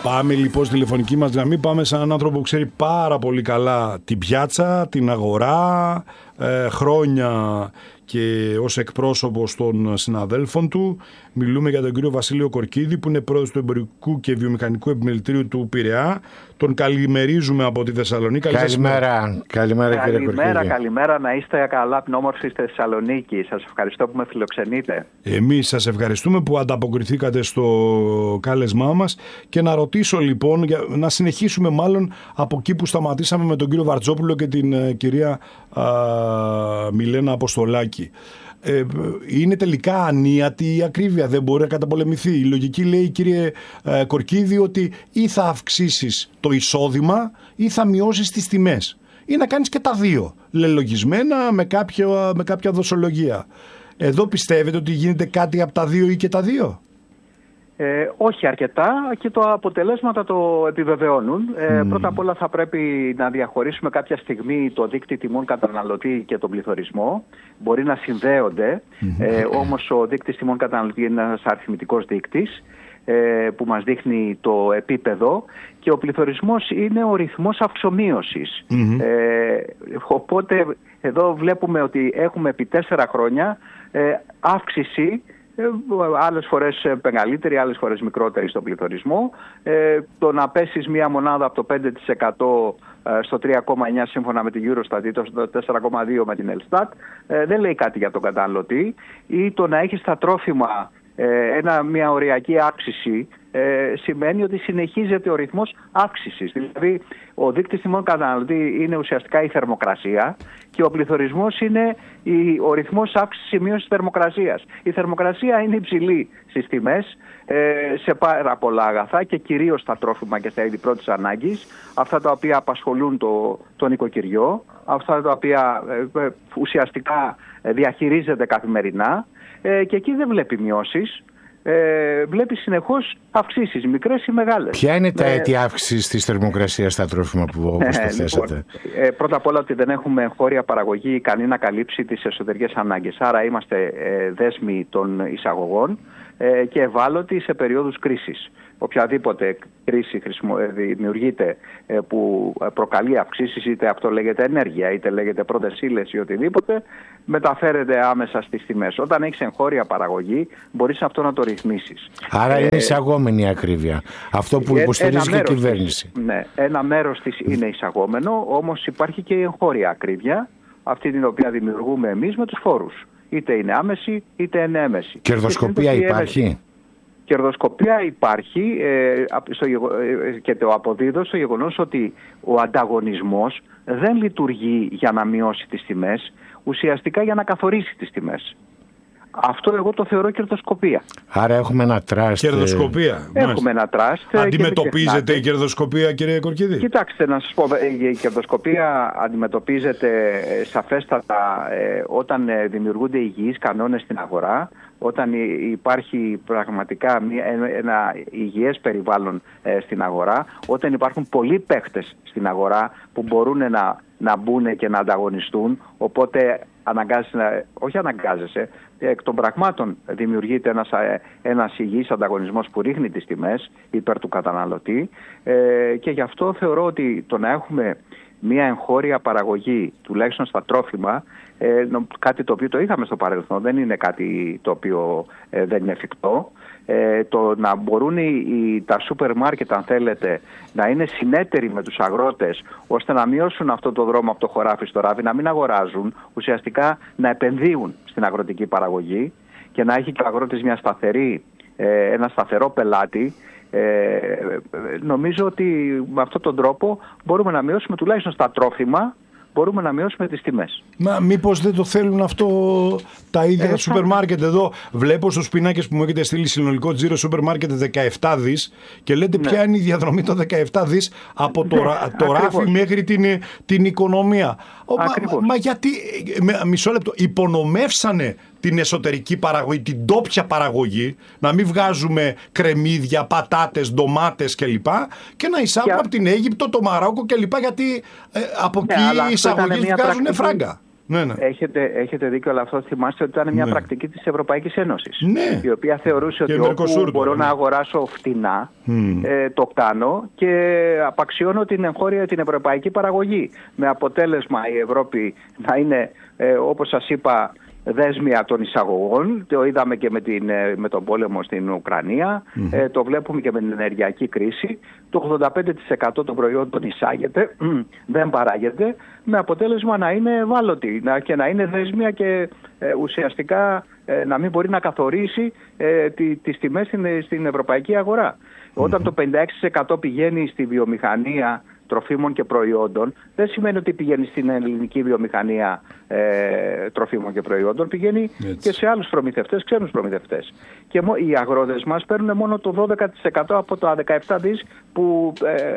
Πάμε λοιπόν στη τηλεφωνική μας γραμμή. Πάμε σε έναν άνθρωπο που ξέρει πάρα πολύ καλά την πιάτσα, την αγορά, χρόνια και ως εκπρόσωπος των συναδέλφων του. Μιλούμε για τον κύριο Βασίλειο Κορκίδη, που είναι πρόεδρος του Εμπορικού και Βιομηχανικού Επιμελητηρίου του Πειραιά. Τον καλημερίζουμε από τη Θεσσαλονίκη. Καλημέρα. Καλημέρα κύριε Κορκίδη. Καλημέρα, να είστε καλά, πνόμορφοι στη Θεσσαλονίκη. Σας ευχαριστώ που με φιλοξενείτε. Εμείς σας ευχαριστούμε που ανταποκριθήκατε στο κάλεσμά μας. Και να ρωτήσω λοιπόν, να συνεχίσουμε μάλλον από εκεί που σταματήσαμε με τον κύριο Βαρτζόπουλο και την κυρία Μιλένα Αποστολάκη. Είναι τελικά ανίατη η ακρίβεια, δεν μπορεί να καταπολεμηθεί. Η λογική λέει, κύριε Κορκίδη, ότι ή θα αυξήσεις το εισόδημα ή θα μειώσεις τις τιμές, ή να κάνεις και τα δύο λελογισμένα με κάποια δοσολογία. Εδώ πιστεύετε ότι γίνεται κάτι από τα δύο ή και τα δύο? Όχι αρκετά, και τα αποτελέσματα το επιβεβαιώνουν. Πρώτα απ' όλα θα πρέπει να διαχωρίσουμε κάποια στιγμή το δείκτη τιμών καταναλωτή και τον πληθωρισμό. Μπορεί να συνδέονται, όμως ο δείκτης τιμών καταναλωτή είναι ένας αριθμητικός δείκτης που μας δείχνει το επίπεδο, και ο πληθωρισμός είναι ο ρυθμός αυξομείωσης. Οπότε εδώ βλέπουμε ότι έχουμε επί 4 χρόνια αύξηση, άλλες φορές μεγαλύτερη, άλλες φορές μικρότερη στον πληθωρισμό. Το να πέσεις μία μονάδα από το 5% στο 3,9 σύμφωνα με την Eurostat ή το 4,2 με την Elstat δεν λέει κάτι για τον καταναλωτή. Ή το να έχεις στα τρόφιμα μια οριακή αύξηση σημαίνει ότι συνεχίζεται ο ρυθμός αύξησης. Δηλαδή ο δείκτης τιμών καταναλωτή είναι ουσιαστικά η θερμοκρασία, και ο πληθωρισμός είναι ο ρυθμός αύξησης ή μείωσης θερμοκρασίας. Η θερμοκρασία είναι υψηλή στις τιμές σε πάρα πολλά αγαθά, και κυρίως στα τρόφιμα και στα είδη πρώτης ανάγκης, αυτά τα οποία απασχολούν το νοικοκυριό, αυτά τα οποία ουσιαστικά διαχειρίζεται καθημερινά, και εκεί δεν βλέπει μειώσεις. Βλέπει συνεχώς αυξήσεις, μικρές ή μεγάλες. Ποια είναι τα αίτια αύξησης της θερμοκρασίας στα τρόφιμα που όπως το θέσατε? Πρώτα απ' όλα ότι δεν έχουμε εγχώρια παραγωγή ικανή να καλύψει τις εσωτερικές ανάγκες. Άρα είμαστε δέσμοι των εισαγωγών και ευάλωτοι σε περίοδους κρίσης. Οποιαδήποτε κρίση δημιουργείται που προκαλεί αυξήσεις, είτε αυτό λέγεται ενέργεια, είτε λέγεται πρώτες ύλες ή οτιδήποτε, μεταφέρεται άμεσα στις τιμές. Όταν έχεις εγχώρια παραγωγή, μπορείς αυτό να το ρυθμίσεις. Άρα είναι εισαγόμενη η ακρίβεια. Αυτό που υποστηρίζει και η κυβέρνηση. Ναι, ένα μέρος της είναι εισαγόμενο, όμως υπάρχει και η εγχώρια ακρίβεια, αυτή την οποία δημιουργούμε εμείς με τους φόρους. Είτε είναι άμεση, είτε είναι έμεση. Κερδοσκοπία υπάρχει? Κερδοσκοπία υπάρχει, και το αποδίδω στο γεγονός ότι ο ανταγωνισμός δεν λειτουργεί για να μειώσει τις τιμές, ουσιαστικά για να καθορίσει τις τιμές. Αυτό εγώ το θεωρώ κερδοσκοπία. Άρα έχουμε ένα τραστ. Κερδοσκοπία. Έχουμε ένα τραστ. Αντιμετωπίζεται η κερδοσκοπία, κύριε Κορκίδη? Κοιτάξτε, να σας πω, η κερδοσκοπία αντιμετωπίζεται σαφέστατα όταν δημιουργούνται υγιείς κανόνες στην αγορά, όταν υπάρχει πραγματικά ένα υγιές περιβάλλον στην αγορά, όταν υπάρχουν πολλοί παίχτες στην αγορά που μπορούν να μπουν και να ανταγωνιστούν, οπότε όχι αναγκάζεσαι, εκ των πραγμάτων δημιουργείται ένας υγιής ανταγωνισμός που ρίχνει τις τιμές υπέρ του καταναλωτή, και γι' αυτό θεωρώ ότι το να έχουμε μια εγχώρια παραγωγή, τουλάχιστον στα τρόφιμα, κάτι το οποίο το είχαμε στο παρελθόν, δεν είναι κάτι το οποίο δεν είναι εφικτό. Το να μπορούν τα σούπερ μάρκετ, αν θέλετε, να είναι συνέτεροι με τους αγρότες, ώστε να μειώσουν αυτό το δρόμο από το χωράφι στο ράβι, να μην αγοράζουν, ουσιαστικά να επενδύουν στην αγροτική παραγωγή, και να έχει και ο αγρότης ένα σταθερό πελάτη. Νομίζω ότι με αυτόν τον τρόπο μπορούμε να μειώσουμε, τουλάχιστον στα τρόφιμα, μπορούμε να μειώσουμε τις τιμές. Μα μήπως δεν το θέλουν αυτό τα ίδια τα σούπερ μάρκετ? Εδώ βλέπω στους πινάκες που μου έχετε στείλει συνολικό τζίρο σούπερ μάρκετ 17 δις, και λέτε ποια είναι η διαδρομή των 17 δις από το ράφι μέχρι την οικονομία. Μα γιατί, μισό λεπτό, υπονομεύσανε την εσωτερική παραγωγή, την ντόπια παραγωγή, να μην βγάζουμε κρεμμύδια, πατάτες, ντομάτες κλπ. Και να εισάγουμε από την Αίγυπτο, το Μαρόκο κλπ. Γιατί από εκεί οι εισαγωγές βγάζουν φράγκα. Ναι, ναι. Έχετε δίκιο, αλλά αυτό θυμάστε ότι ήταν μια πρακτική της Ευρωπαϊκής Ένωσης. Ναι. Η οποία θεωρούσε ότι όπου μπορώ να αγοράσω φτηνά, το κάνω και απαξιώνω την εγχώρια, την ευρωπαϊκή παραγωγή. Με αποτέλεσμα η Ευρώπη να είναι, όπως σας είπα, δέσμια των εισαγωγών. Το είδαμε και με τον πόλεμο στην Ουκρανία, το βλέπουμε και με την ενεργειακή κρίση. Το 85% των προϊόντων εισάγεται, δεν παράγεται, με αποτέλεσμα να είναι ευάλωτη και να είναι δέσμια και ουσιαστικά να μην μπορεί να καθορίσει τις τιμές στην ευρωπαϊκή αγορά. Όταν το 56% πηγαίνει στη βιομηχανία τροφίμων και προϊόντων, δεν σημαίνει ότι πηγαίνει στην ελληνική βιομηχανία τροφίμων και προϊόντων, πηγαίνει και σε άλλους προμηθευτές, ξένους προμηθευτές. Και οι αγρότες μας παίρνουν μόνο το 12% από τα 17 δις που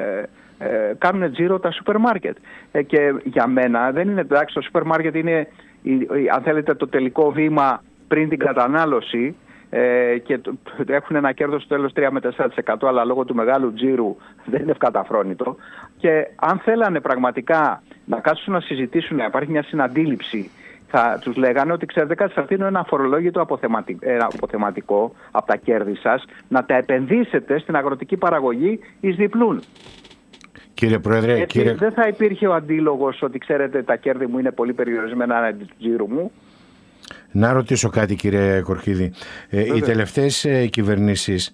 κάνουν τζίρο τα σούπερ μάρκετ. Και για μένα δεν είναι, εντάξει, το σούπερ μάρκετ είναι, αν θέλετε, το τελικό βήμα πριν την κατανάλωση, και έχουν ένα κέρδος στο τέλος 3 με 4%, αλλά λόγω του μεγάλου τζίρου δεν είναι ευκαταφρόνητο. Και αν θέλανε πραγματικά να κάτσουν να συζητήσουν, να υπάρχει μια συναντήληψη, θα τους λέγανε ότι ξέρετε κάτι, σας αφήνω ένα φορολόγητο αποθεματικό από τα κέρδη σας, να τα επενδύσετε στην αγροτική παραγωγή εις διπλούν. Κύριε Πρόεδρε, δεν θα υπήρχε ο αντίλογος ότι ξέρετε τα κέρδη μου είναι πολύ περιορισμένα ανά του τζίρου μου. Να ρωτήσω κάτι, κύριε Κορκίδη. Οι τελευταίες κυβερνήσεις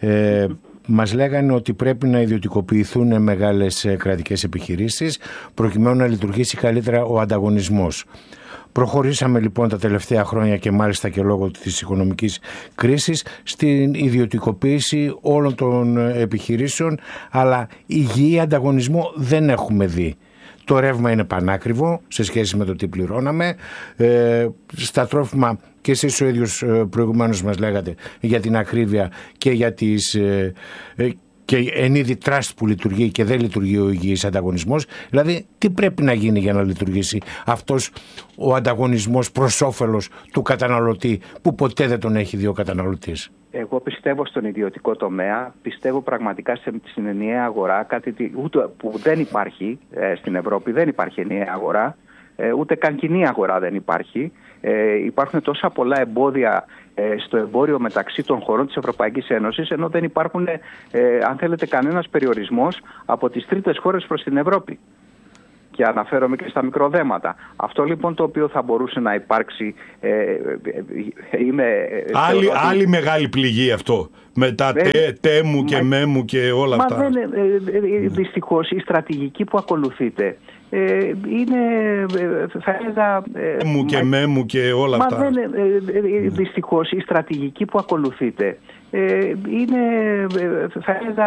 μας λέγανε ότι πρέπει να ιδιωτικοποιηθούν μεγάλες κρατικές επιχειρήσεις προκειμένου να λειτουργήσει καλύτερα ο ανταγωνισμός. Προχωρήσαμε λοιπόν τα τελευταία χρόνια και μάλιστα και λόγω της οικονομικής κρίσης στην ιδιωτικοποίηση όλων των επιχειρήσεων, αλλά υγιή ανταγωνισμό δεν έχουμε δει. Το ρεύμα είναι πανάκριβο σε σχέση με το τι πληρώναμε. Στα τρόφιμα και εσείς ο ίδιος προηγουμένως μας λέγατε για την ακρίβεια και για τις... και εν είδη τραστ που λειτουργεί και δεν λειτουργεί ο υγιής ανταγωνισμός. Δηλαδή, τι πρέπει να γίνει για να λειτουργήσει αυτός ο ανταγωνισμός προς όφελος του καταναλωτή, που ποτέ δεν τον έχει δει ο καταναλωτής? Εγώ πιστεύω στον ιδιωτικό τομέα, πιστεύω πραγματικά στην ενιαία αγορά, κάτι που δεν υπάρχει στην Ευρώπη, δεν υπάρχει ενιαία αγορά, ούτε καν κοινή αγορά δεν υπάρχει. Υπάρχουν τόσα πολλά εμπόδια στο εμπόριο μεταξύ των χωρών της Ευρωπαϊκής Ένωσης, ενώ δεν υπάρχουν, αν θέλετε, κανένας περιορισμός από τις τρίτες χώρες προς την Ευρώπη. Και αναφέρομαι και στα μικροδέματα. Αυτό λοιπόν το οποίο θα μπορούσε να υπάρξει... Άλλη μεγάλη πληγή αυτό. Με τα τέμου και μέμου και όλα αυτά. Δυστυχώς η στρατηγική που ακολουθείτε είναι, θα έλεγα... Τέμου και μέμου και όλα αυτά. Δυστυχώς η στρατηγική που ακολουθείτε είναι, θα έλεγα...